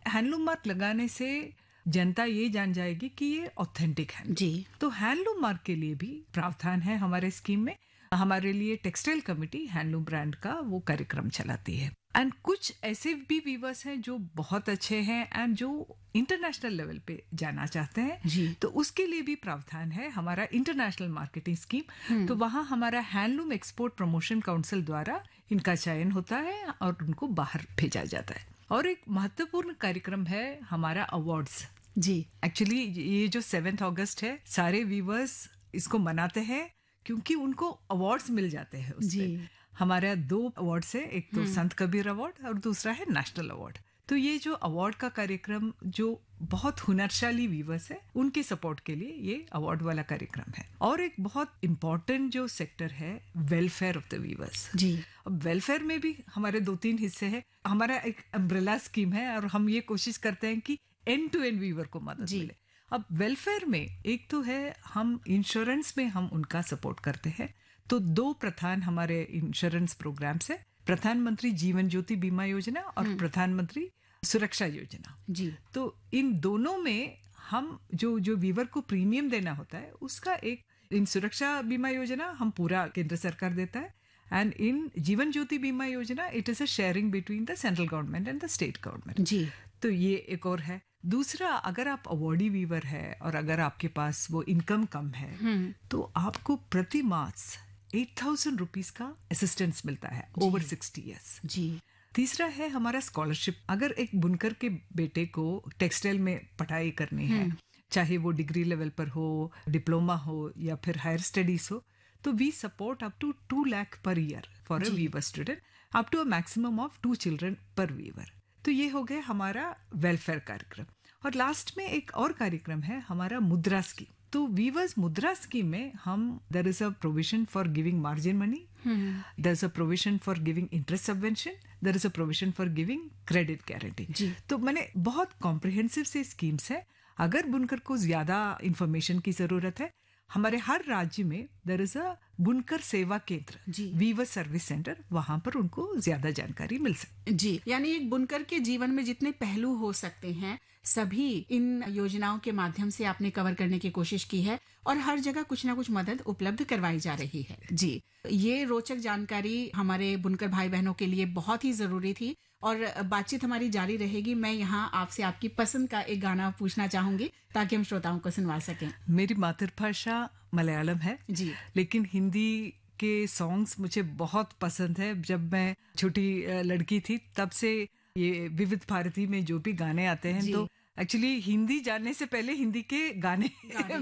Handloom mark लगाने से जनता ये जान जाएगी कि ये ऑथेंटिक है जी। तो हैंडलूम मार्क के लिए भी प्रावधान है हमारे स्कीम में। हमारे लिए टेक्सटाइल कमेटी हैंडलूम ब्रांड का वो कार्यक्रम चलाती है। एंड कुछ ऐसे भी वीवर्स हैं जो बहुत अच्छे हैं एंड जो इंटरनेशनल लेवल पे जाना चाहते हैं जी। तो उसके लिए भी प्रावधान है हमारा इंटरनेशनल मार्केटिंग स्कीम। तो वहाँ हमारा हैंडलूम एक्सपोर्ट प्रमोशन काउंसिल द्वारा इनका चयन होता है और उनको बाहर भेजा जाता है। और एक महत्वपूर्ण कार्यक्रम है हमारा अवार्ड्स। जी। एक्चुअली ये जो 7 अगस्त है सारे वीवर्स इसको मनाते हैं क्योंकि उनको अवार्ड्स मिल जाते हैं उस जी। दिन। हमारा 2 अवार्ड्स है, एक तो संत कबीर अवार्ड और दूसरा है नेशनल अवार्ड। तो ये जो अवार्ड का कार्यक्रम जो बहुत हुनरशाली वीवर्स है उनके सपोर्ट के लिए ये अवार्ड वाला कार्यक्रम है। और एक बहुत इम्पोर्टेंट जो सेक्टर है वेलफेयर ऑफ द वीवर्स। जी। अब वेलफेयर में भी हमारे 2-3 हिस्से हैं। हमारा एक अम्ब्रेला स्कीम है और हम ये कोशिश करते हैं कि एंड टू एंड वीवर को मदद मिले। अब वेलफेयर में एक तो है हम इंश्योरेंस में हम उनका सपोर्ट करते हैं। तो 2 प्रधान हमारे इंश्योरेंस प्रोग्राम्स है, प्रधानमंत्री जीवन ज्योति बीमा योजना और प्रधानमंत्री सुरक्षा योजना। जी। तो इन दोनों में हम जो वीवर को प्रीमियम देना होता है उसका एक, इन सुरक्षा बीमा योजना हम पूरा केंद्र सरकार देता है एंड इन जीवन ज्योति बीमा योजना it is a sharing between the central government and the state government. जी। तो ये एक और है। दूसरा, अगर आप अवॉर्डी वीवर है और अगर आपके पास वो इनकम कम है तो आपको प्रति मास 8,000 रुपीज का असिस्टेंस मिलता है ओवर 60 ईयर्स। जी। तीसरा है हमारा स्कॉलरशिप। अगर एक बुनकर के बेटे को टेक्सटाइल में पढ़ाई करनी है, चाहे वो डिग्री लेवल पर हो, डिप्लोमा हो या फिर हायर स्टडीज हो, तो we support up to 2 lakh per year for a Weaver student, up to a maximum of 2 children पर वीवर। तो ये हो गया हमारा वेलफेयर कार्यक्रम। और लास्ट में एक और कार्यक्रम है हमारा मुद्रा स्कीम। तो वीवर्स मुद्रा स्कीम में हम there is a provision for giving margin money, there is a provision for giving interest subvention, there is a provision for giving credit guarantee. तो मैंने बहुत कॉम्प्रिहेंसिव से स्कीम्स है। अगर बुनकर को ज्यादा इंफॉर्मेशन की जरूरत है, हमारे हर राज्य में देयर इज अ बुनकर सेवा केंद्र, वीवर सर्विस सेंटर, वहां पर उनको ज्यादा जानकारी मिल सकती। जी, यानी एक बुनकर के जीवन में जितने पहलू हो सकते हैं सभी इन योजनाओं के माध्यम से आपने कवर करने की कोशिश की है और हर जगह कुछ ना कुछ मदद उपलब्ध करवाई जा रही है। जी, ये रोचक जानकारी हमारे बुनकर भाई बहनों के लिए बहुत ही जरूरी थी और बातचीत हमारी जारी रहेगी। मैं यहाँ आपसे आपकी पसंद का एक गाना पूछना चाहूंगी ताकि हम श्रोताओं को सुनवा सकें। मेरी मातृभाषा मलयालम है जी, लेकिन हिंदी के सॉन्ग्स मुझे बहुत पसंद है। जब मैं छोटी लड़की थी तब से ये विविध भारती में जो भी गाने आते हैं तो एक्चुअली हिंदी जानने से पहले हिंदी के गाने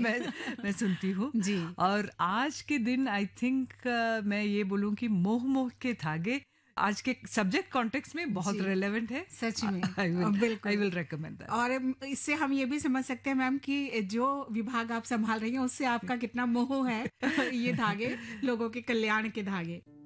मैं सुनती हूँ। और आज के दिन आई थिंक मैं ये बोलूँ कि मोह मोह के धागे आज के सब्जेक्ट कॉन्टेक्स्ट में बहुत रेलेवेंट है। सच में आई विल रेकमेंड दैट। और इससे हम ये भी समझ सकते हैं मैम कि जो विभाग आप संभाल रही हैं उससे आपका कितना मोह है ये धागे, लोगों के कल्याण के धागे।